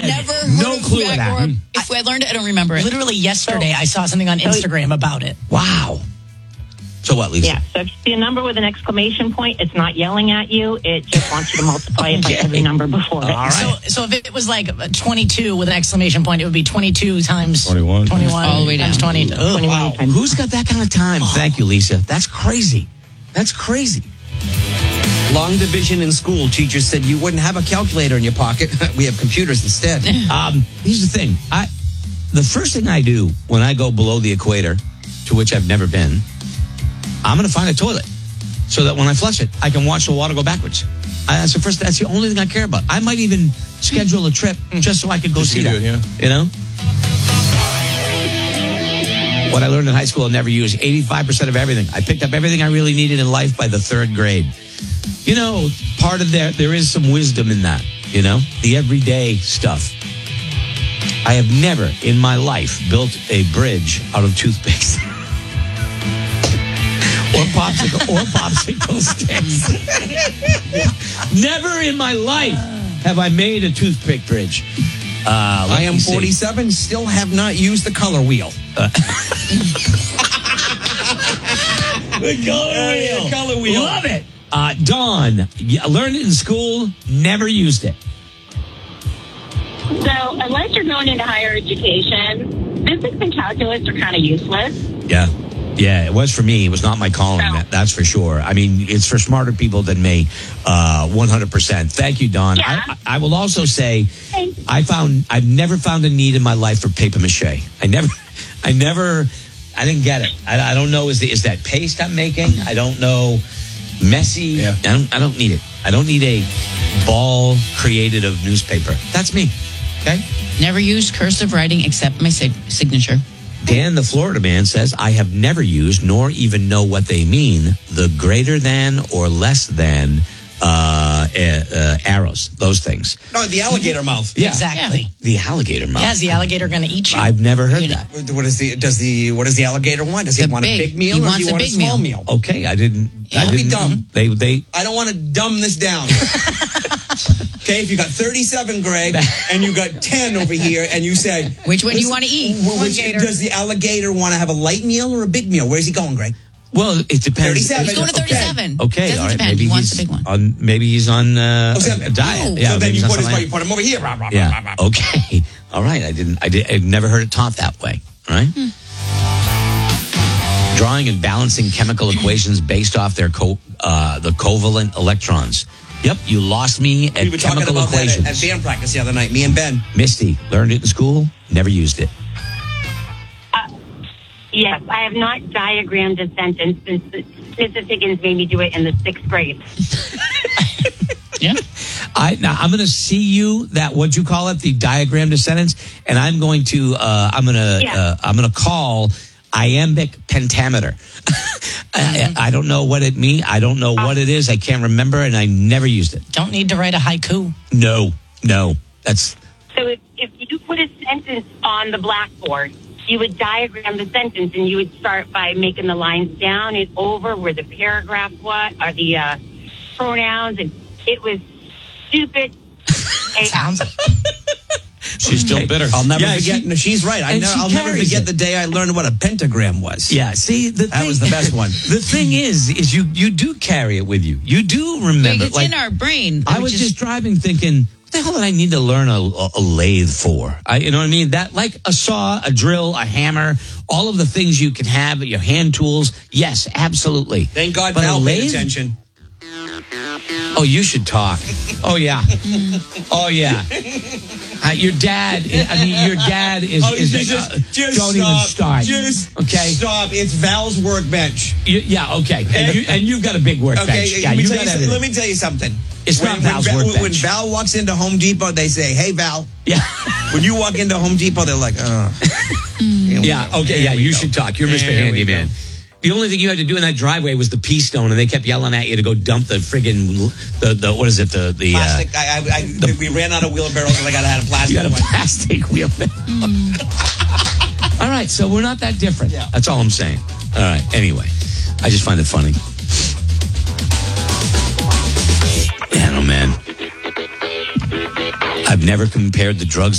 never heard no clue of that. or if I learned it, I don't remember it. Literally yesterday, I saw something on Instagram about it. Wow. So what, Lisa? Yeah, so if you see a number with an exclamation point, it's not yelling at you. It just wants you to multiply it by every number before it. All right. So if it was like 22 with an exclamation point, it would be 22 times 21. All the way times down. 20. Oh, 21 wow. times. Who's got that kind of time? Thank you, Lisa. That's crazy. That's crazy. Long division in school, teachers said you wouldn't have a calculator in your pocket. We have computers instead. Here's the thing. The first thing I do when I go below the equator, to which I've never been, I'm going to find a toilet so that when I flush it, I can watch the water go backwards. That's the only thing I care about. I might even schedule a trip just so I could go see that. You know? What I learned in high school, I'll never use 85% of everything. I picked up everything I really needed in life by the third grade. You know, part of there is some wisdom in that, you know, the everyday stuff. I have never in my life built a bridge out of toothpicks. or popsicle sticks. Never in my life have I made a toothpick bridge. I am 47, still have not used the color wheel. The color wheel. Love it. Dawn, learned it in school, never used it. So, unless you're going into higher education, physics and calculus are kind of useless. Yeah, it was for me. It was not my calling, that's for sure. I mean, it's for smarter people than me, 100%. Thank you, Dawn. Yeah. I will also say, I've never found a need in my life for paper mache. I didn't get it. I don't know, is that paste I'm making? I don't know. Messy. Yeah. I don't need it. I don't need a ball created of newspaper. That's me. Okay? Never used cursive writing except my signature. Dan, the Florida man, says, I have never used nor even know what they mean, the greater than or less than arrows, those things. No, the alligator mouth. Yeah. Exactly. The alligator mouth. Yeah, is the alligator going to eat you? I've never heard that. What does the alligator want? Does he want a big meal He or wants do you a want a big small meal. meal? Okay, I didn't. Don't be dumb. They. I don't want to dumb this down. Okay, if you got 37, Greg, and you got 10 over here, and you said... Which one do you want to eat? Does the alligator want to have a light meal or a big meal? Where's he going, Greg? Well, it depends. 37. He's going to 37. Okay, Doesn't all right. depend. Maybe He wants he's the big one. maybe he's on a Ozempic. diet. Oh. Yeah, So then maybe you he's on put something him over here. Yeah. Okay. All right. I've never heard it taught that way. All right. Drawing and balancing chemical equations based off their the covalent electrons. Yep. You lost me at We were talking chemical about equations. that at band practice the other night, me and Ben. Misty learned it in school. Never used it. Yes, I have not diagrammed a sentence since Mrs. Higgins made me do it in the 6th grade. Yeah. Now I'm going to see you what you call it, the diagram to sentence, and I'm going to call iambic pentameter. I don't know what it means. I don't know what it is. I can't remember, and I never used it. Don't need to write a haiku. No. That's So if you put a sentence on the blackboard, you would diagram the sentence, and you would start by making the lines down and over where the paragraph are the pronouns, and it was stupid. Sounds She's still bitter. I'll never forget. No, she's right. I'll never forget the day I learned what a pentagram was. yeah. See, That was the best one. The thing is you do carry it with you. You do remember. It's in our brain. I was just driving thinking, what the hell did I need to learn a lathe for? You know what I mean? That, like a saw, a drill, a hammer, all of the things you can have, your hand tools. Yes, absolutely. Thank God But a Val paid lathe? attention. Oh, you should talk. Oh, yeah. Oh, yeah. Your dad is don't even start. Just okay. stop. It's Val's workbench. Okay. And you've got a big workbench. Okay, Yeah, you got everything. let me tell you something. It's not Val's workbench. When Val walks into Home Depot, they say, "Hey, Val." Yeah. When you walk into Home Depot, they're like, "Oh." Yeah. Okay. Yeah. You should talk. You're Mr. Handyman. The only thing you had to do in that driveway was the pea stone, and they kept yelling at you to go dump the friggin' the what is it the plastic. We ran out of wheelbarrows, and I got to have a plastic. You got a plastic wheelbarrow. All right, so we're not that different. Yeah. That's all I'm saying. All right. Anyway, I just find it funny. Man, oh man, I've never compared the drugs